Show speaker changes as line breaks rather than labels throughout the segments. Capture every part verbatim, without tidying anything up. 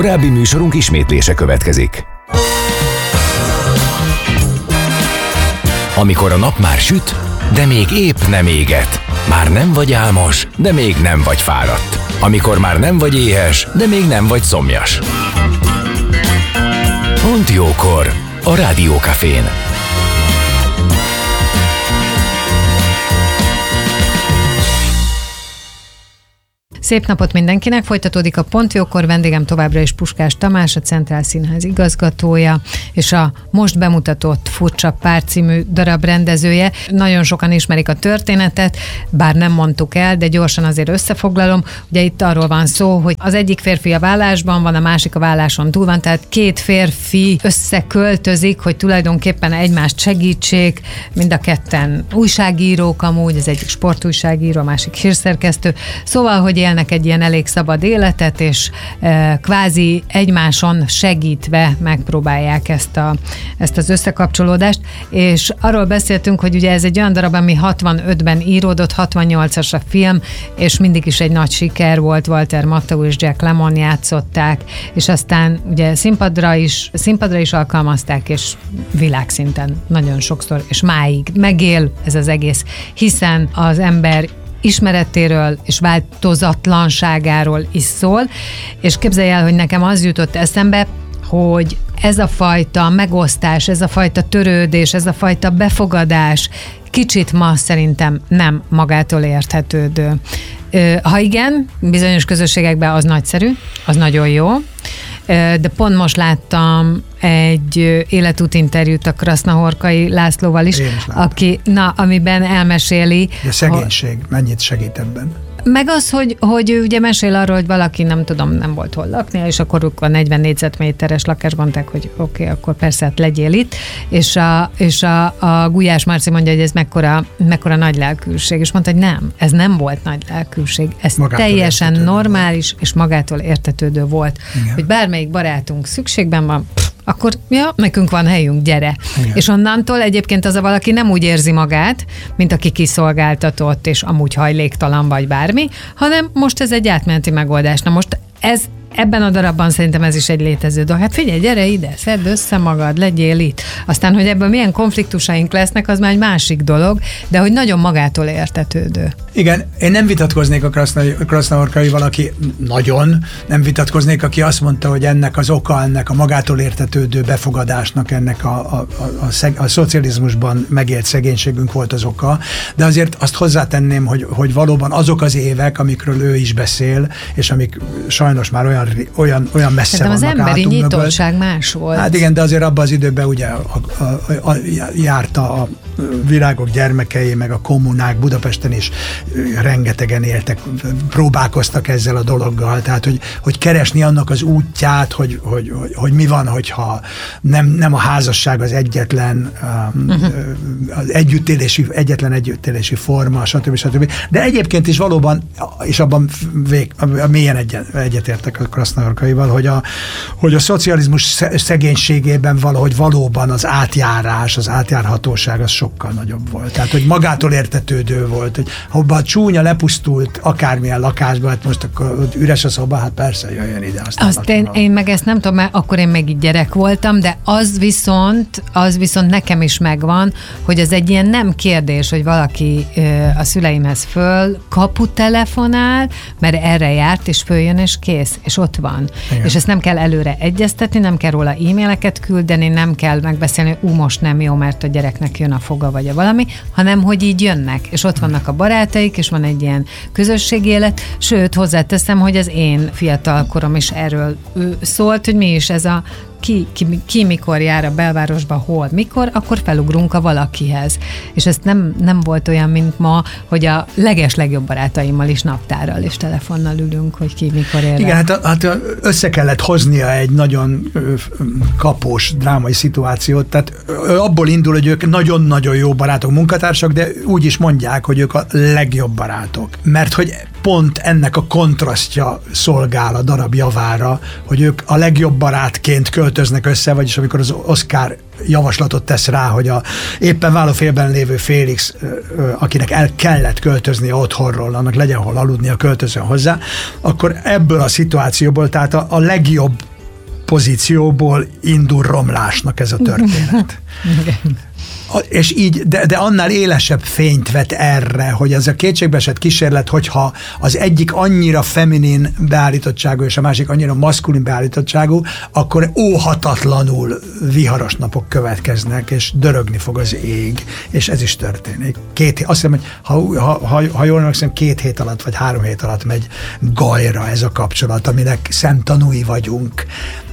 Korábbi műsorunk ismétlése következik. Amikor a nap már süt, de még épp nem éget. Már nem vagy álmos, de még nem vagy fáradt. Amikor már nem vagy éhes, de még nem vagy szomjas. Pont jókor a Rádiókafén.
Szép napot mindenkinek, folytatódik a Pont jókor, vendégem továbbra is Puskás Tamás, a Centrál Színház igazgatója, és a most bemutatott Furcsa pár című darab rendezője. Nagyon sokan ismerik a történetet, bár nem mondtuk el, de gyorsan azért összefoglalom. Ugye itt arról van szó, hogy az egyik férfi a vállásban van, a másik a válláson túl van, tehát két férfi összeköltözik, hogy tulajdonképpen egymást segítsék, mind a ketten újságírók amúgy, az egyik sportújságíró, a másik hírszerkesztő. Szóval, hogy élnek egy ilyen elég szabad életet, és e, kvázi egymáson segítve megpróbálják ezt, a, ezt az összekapcsolódást, és arról beszéltünk, hogy ugye ez egy olyan darab, ami hatvanötben íródott, hatvannyolcas a film, és mindig is egy nagy siker volt, Walter Matthau és Jack Lemmon játszották, és aztán ugye színpadra is, színpadra is alkalmazták, és világszinten nagyon sokszor, és máig megél ez az egész, hiszen az ember ismeretéről és változatlanságáról is szól, és képzelj el, hogy nekem az jutott eszembe, hogy ez a fajta megosztás, ez a fajta törődés, ez a fajta befogadás kicsit ma szerintem nem magától érthetődő. Ha igen, bizonyos közösségekben az nagyszerű, az nagyon jó, de pont most láttam egy életútinterjút a Krasznahorkai Lászlóval is, is aki, na, amiben elmeséli.
De szegénység hogy, mennyit segít ebben?
Meg az, hogy, hogy ő ugye mesél arról, hogy valaki nem tudom, nem volt hol laknia, és akkor ők a negyven négyzetméteres lakásban mondták, hogy oké, okay, akkor persze hát legyél itt, és a, és a, a Gulyás Marci mondja, hogy ez mekkora, mekkora nagy lelkűség, és mondta, hogy nem, ez nem volt nagy lelkűség, ez magától teljesen normális, volt. És magától értetődő volt. Igen. Hogy bármelyik barátunk szükségben van, pff, akkor ja, nekünk van helyünk, gyere. Igen. És onnantól egyébként az a valaki nem úgy érzi magát, mint aki kiszolgáltatott, és amúgy hajléktalan vagy bármi, hanem most ez egy átmeneti megoldás. Na most ez ebben a darabban szerintem ez is egy létező dolog. Hát figyelj, gyere ide, szedd össze magad, legyél itt. Aztán, hogy ebből milyen konfliktusaink lesznek, az már egy másik dolog, de hogy nagyon magától értetődő.
Igen, én nem vitatkoznék a Krasznahorkaival, aki nagyon nem vitatkoznék, aki azt mondta, hogy ennek az oka, ennek a magától értetődő befogadásnak, ennek a, a, a, a, szeg, a szocializmusban megélt szegénységünk volt az oka, de azért azt hozzátenném, hogy, hogy valóban azok az évek, amikről ő is beszél, és amik sajnos már olyan olyan, olyan messze
de
vannak
az emberi
átunk
nyitottság
mögött.
Más volt.
Hát igen, de azért abban az időben ugye a, a, a, a, járta a virágok gyermekei, meg a kommunák Budapesten is rengetegen éltek, próbálkoztak ezzel a dologgal, tehát hogy, hogy keresni annak az útját, hogy, hogy, hogy, hogy mi van, hogyha nem, nem a házasság az egyetlen um, uh-huh. az együttélési, egyetlen együttélési forma, stb. stb. De egyébként is valóban, és abban vég, mélyen egyet, egyetértek a Krasznahorkaival, hogy a, hogy a szocializmus szegénységében valahogy valóban az átjárás, az átjárhatóság az sokkal nagyobb volt. Tehát, hogy magától értetődő volt, hogy ha a csúnya lepusztult akármilyen lakásba, hát most akkor üres a szoba, hát persze jöjjön ide.
Azt én, én meg ezt nem tudom, mert akkor én meg így gyerek voltam, de az viszont, az viszont nekem is megvan, hogy az egy ilyen nem kérdés, hogy valaki a szüleimhez föl kaput telefonál, mert erre járt, és följön, és kész, és ott van. Igen. És ezt nem kell előre egyeztetni, nem kell róla e-maileket küldeni, nem kell megbeszélni, ú, most nem jó, mert a gyereknek jön a foga, vagy a valami, hanem hogy így jönnek, és ott vannak a barátaik, és van egy ilyen közösségi élet, sőt, hozzáteszem, hogy az én fiatal korom is erről szólt, hogy mi is ez a Ki, ki, ki mikor jár a belvárosba, hol, mikor, akkor felugrunk a valakihez. És ez nem, nem volt olyan, mint ma, hogy a leges legjobb barátaimmal is naptárral és telefonnal ülünk, hogy ki mikor ér.
Igen, hát, hát össze kellett hoznia egy nagyon kapós drámai szituációt, tehát abból indul, hogy ők nagyon-nagyon jó barátok, munkatársak, de úgy is mondják, hogy ők a legjobb barátok. Mert hogy pont ennek a kontrasztja szolgál a darab javára, hogy ők a legjobb barátként költöznek össze, vagyis amikor az Oscar javaslatot tesz rá, hogy a éppen vállófélben lévő Félix, akinek el kellett költöznie otthonról, annak legyen hol aludnia, költözön hozzá, akkor ebből a szituációból, tehát a, a legjobb pozícióból indul romlásnak ez a történet. És így, de, de annál élesebb fényt vet erre, hogy ez a kétségbeesett kísérlet, hogyha az egyik annyira feminin beállítottságú, és a másik annyira maszkulin beállítottságú, akkor óhatatlanul viharos napok következnek, és dörögni fog az ég, és ez is történik. Két, azt hiszem, hogy ha, ha, ha, ha jól emlékszem, két hét alatt, vagy három hét alatt megy gajra ez a kapcsolat, aminek szemtanúi vagyunk.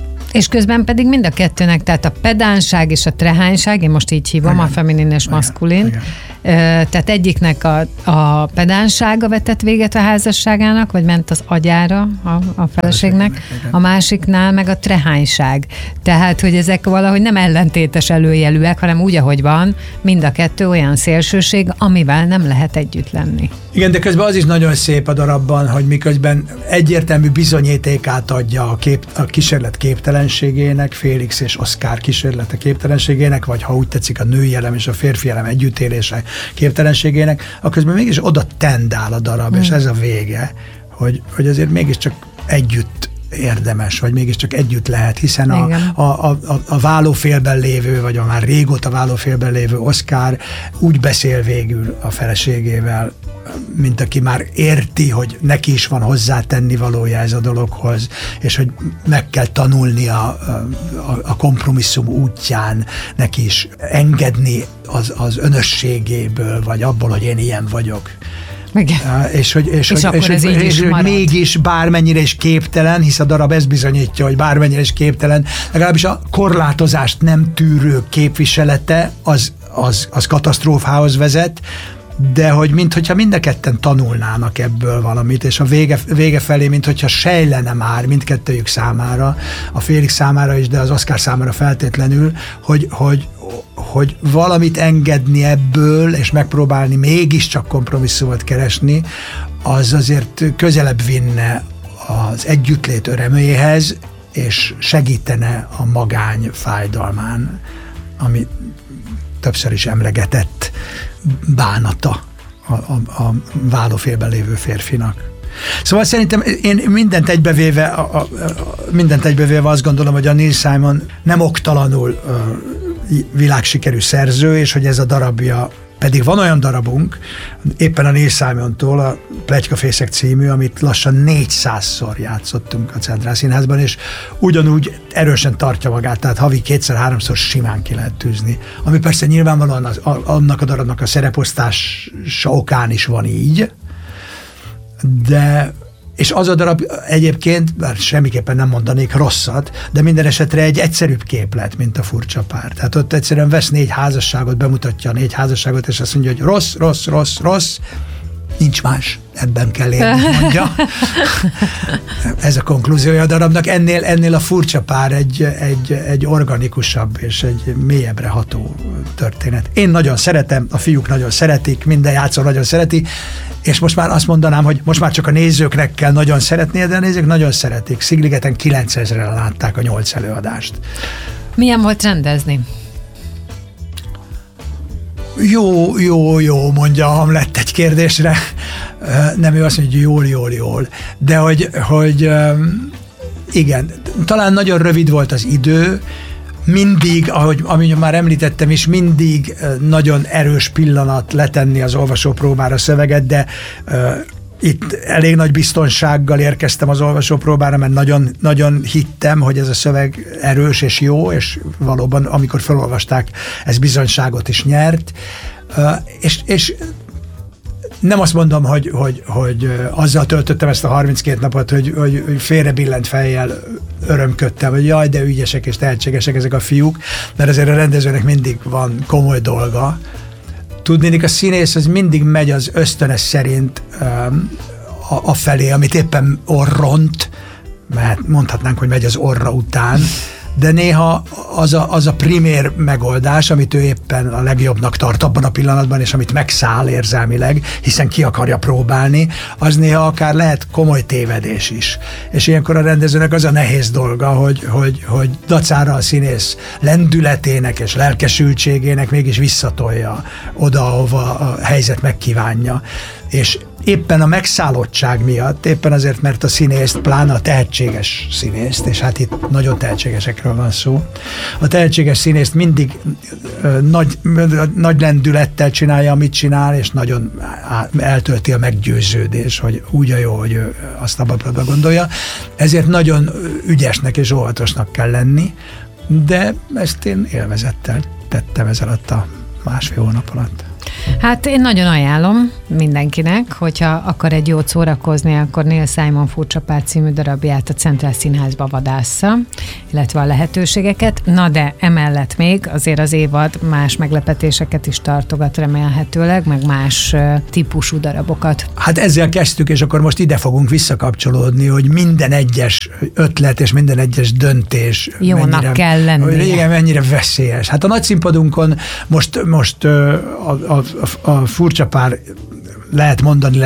És közben pedig mind a kettőnek, tehát a pedánság és a trehányság, én most így hívom, igen, a feminin és maszkulin, igen, tehát egyiknek a, a pedánsága vetett véget a házasságának, vagy ment az agyára a, a feleségnek, a másiknál meg a trehányság. Tehát, hogy ezek valahogy nem ellentétes előjelűek, hanem úgy, ahogy van, mind a kettő olyan szélsőség, amivel nem lehet együtt lenni.
Igen, de közben az is nagyon szép a darabban, hogy miközben egyértelmű bizonyítékát adja a, kép, a kísérlet képtelenségének, Félix és Oszkár kísérlete képtelenségének, vagy ha úgy tetszik a női elem és a férfi elem együttélése képtelenségének, akközben mégis oda tendál a darab, mm. és ez a vége, hogy, hogy azért mégiscsak együtt érdemes, vagy mégiscsak együtt lehet, hiszen a, a, a, a válófélben lévő, vagy a már régóta válófélben lévő Oszkár úgy beszél végül a feleségével, mint aki már érti, hogy neki is van hozzátenni valója ez a dologhoz, és hogy meg kell tanulnia a, a, a kompromisszum útján neki is engedni az, az önösségéből, vagy abból, hogy én ilyen vagyok.
Igen.
És hogy, és,
és,
hogy, és, és, és hogy mégis bármennyire is képtelen, hisz a darab ezt bizonyítja, hogy bármennyire is képtelen, legalábbis a korlátozást nem tűrő képviselete az, az, az katasztrófához vezet, de hogy minthogyha mind a ketten tanulnának ebből valamit, és a vége, vége felé, minthogyha sejlene már mindkettőjük számára, a Félix számára is, de az Oszkár számára feltétlenül, hogy, hogy, hogy valamit engedni ebből, és megpróbálni mégiscsak kompromisszumot keresni, az azért közelebb vinne az együttlét öröméhez, és segítene a magány fájdalmán, ami többször is emlegetett bánata a, a, a válófélben lévő férfinak. Szóval szerintem én mindent egybevéve, a, a, a, mindent egybevéve azt gondolom, hogy a Neil Simon nem oktalanul a, világsikerű szerző, és hogy ez a darabja, pedig van olyan darabunk, éppen a Neil Simontól, a Pletykafészek című, amit lassan négyszázszor játszottunk a Centrál Színházban, és ugyanúgy erősen tartja magát, tehát havi kétszer-háromszor simán ki lehet tűzni. Ami persze nyilvánvalóan az, a, annak a darabnak a szereposztása okán is van így, de és az a darab egyébként, bár semmiképpen nem mondanék rosszat, de minden esetre egy egyszerűbb képlet, mint a Furcsa pár. Tehát ott egyszerűen vesz négy házasságot, bemutatja a négy házasságot, és azt mondja, hogy rossz, rossz, rossz, rossz, nincs más, ebben kell élni, mondja. Ez a konklúziója a darabnak. Ennél, ennél a Furcsa pár egy, egy, egy organikusabb és egy mélyebbre ható történet. Én nagyon szeretem, a fiúk nagyon szeretik, minden játszó nagyon szereti, és most már azt mondanám, hogy most már csak a nézőknek kell nagyon szeretnie, de a nézők nagyon szeretik. Szigligeten kilencezren látták a nyolc előadást.
Milyen volt rendezni?
Jó, jó, jó, mondja Hamlet egy kérdésre. Nem, ő azt mondja, hogy jól, jól, jól. De hogy, hogy igen, talán nagyon rövid volt az idő, mindig, ahogy amit már említettem is, mindig nagyon erős pillanat letenni az olvasópróbára szöveget, de uh, itt elég nagy biztonsággal érkeztem az olvasópróbára, mert nagyon, nagyon hittem, hogy ez a szöveg erős és jó, és valóban, amikor felolvasták, ez bizonyságot is nyert. Uh, és, és nem azt mondom, hogy, hogy, hogy azzal töltöttem ezt a harminckét napot, hogy, hogy, hogy félrebillent fejjel örömködtem, hogy jaj, de ügyesek és tehetségesek ezek a fiúk, mert azért a rendezőnek mindig van komoly dolga. Tudnélik, a színész az mindig megy az ösztönös szerint um, a, a felé, amit éppen orront, mert mondhatnánk, hogy megy az orra után, de néha az a, az a primér megoldás, amit ő éppen a legjobbnak tart abban a pillanatban, és amit megszáll érzelmileg, hiszen ki akarja próbálni, az néha akár lehet komoly tévedés is. És ilyenkor a rendezőnek az a nehéz dolga, hogy, hogy, hogy dacára a színész lendületének és lelkesültségének mégis visszatolja oda, ahova a helyzet megkívánja. És éppen a megszállottság miatt, éppen azért, mert a színészt, pláne a tehetséges színészt, és hát itt nagyon tehetségesekről van szó, a tehetséges színészt mindig ö, nagy, ö, nagy lendülettel csinálja, amit csinál, és nagyon eltölti a meggyőződés, hogy úgy a jó, hogy ő azt abban gondolja. Ezért nagyon ügyesnek és óvatosnak kell lenni, de ezt én élvezettel tettem ez alatt a másfél hónap alatt.
Hát én nagyon ajánlom mindenkinek, hogyha akar egy jót szórakozni, akkor Neil Simon Furcsa pár című darabját a Centrál Színházba vadásza, illetve a lehetőségeket. Na de emellett még azért az évad más meglepetéseket is tartogat remélhetőleg, meg más típusú darabokat.
Hát ezzel kezdtük, és akkor most ide fogunk visszakapcsolódni, hogy minden egyes ötlet és minden egyes döntés
jónak mennyire, kell lennie.
Igen, mennyire veszélyes. Hát a nagyszínpadunkon most, most a, a, a, a Furcsa pár lehet mondani,